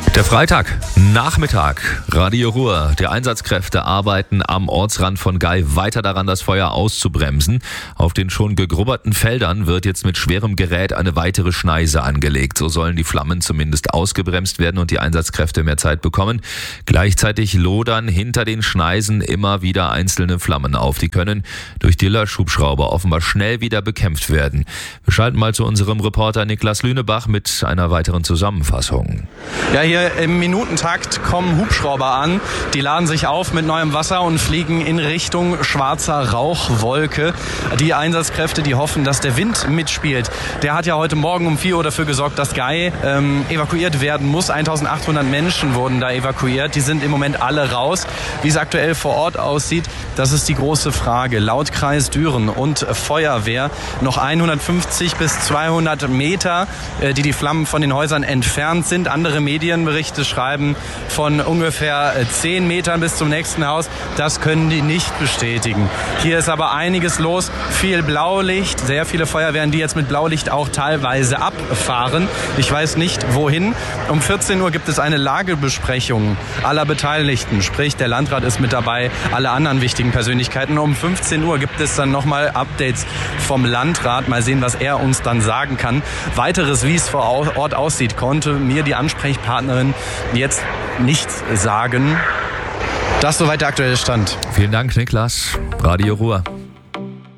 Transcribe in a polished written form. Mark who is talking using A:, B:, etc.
A: Der Freitagnachmittag, Radio Ruhr. Die Einsatzkräfte arbeiten am Ortsrand von Gay weiter daran, das Feuer auszubremsen. Auf den schon gegrubberten Feldern wird jetzt mit schwerem Gerät eine weitere Schneise angelegt. So sollen die Flammen zumindest ausgebremst werden und die Einsatzkräfte mehr Zeit bekommen. Gleichzeitig lodern hinter den Schneisen immer wieder einzelne Flammen auf. Die können durch die Löschhubschrauber offenbar schnell wieder bekämpft werden. Wir schalten mal zu unserem Reporter Niklas Lünebach mit einer weiteren Zusammenfassung.
B: Ja, hier im Minutentakt kommen Hubschrauber an. Die laden sich auf mit neuem Wasser und fliegen in Richtung schwarzer Rauchwolke. Die Einsatzkräfte, die hoffen, dass der Wind mitspielt. Der hat ja heute Morgen um 4 Uhr dafür gesorgt, dass Gay evakuiert werden muss. 1800 Menschen wurden da evakuiert. Die sind im Moment alle raus. Wie es aktuell vor Ort aussieht, das ist die große Frage. Laut Kreis Düren und Feuerwehr noch 150 bis 200 Meter, die Flammen von den Häusern entfernt sind. Andere Medienberichte schreiben von ungefähr 10 Metern bis zum nächsten Haus. Das können die nicht bestätigen. Hier ist aber einiges los. Viel Blaulicht, sehr viele Feuerwehren, die jetzt mit Blaulicht auch teilweise abfahren. Ich weiß nicht, wohin. Um 14 Uhr gibt es eine Lagebesprechung aller Beteiligten. Sprich, der Landrat ist mit dabei, alle anderen wichtigen Persönlichkeiten. Um 15 Uhr gibt es dann nochmal Updates vom Landrat. Mal sehen, was er uns dann sagen kann. Weiteres, wie es vor Ort aussieht, konnte mir die Ansprechpartnerin jetzt nichts sagen. Das soweit der aktuelle Stand.
A: Vielen Dank, Niklas. Radio Ruhr.